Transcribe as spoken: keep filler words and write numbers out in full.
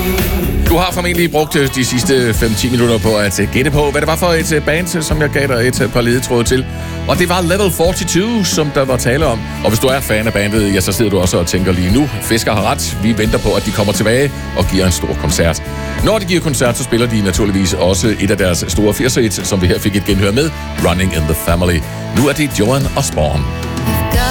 Du har formentlig brugt de sidste fem til ti minutter på at gætte på, hvad det var for et band, som jeg gav dig et par ledetråde til. Og det var Level fireogfyrre, som der var tale om. Og hvis du er fan af bandet, ja, så sidder du også og tænker lige nu. Fisker har ret. Vi venter på, at de kommer tilbage og giver en stor koncert. Når de giver koncert, så spiller de naturligvis også et af deres store firser hits, som vi her fik et genhør med, Running in the Family. Nu er det Joan Osborne.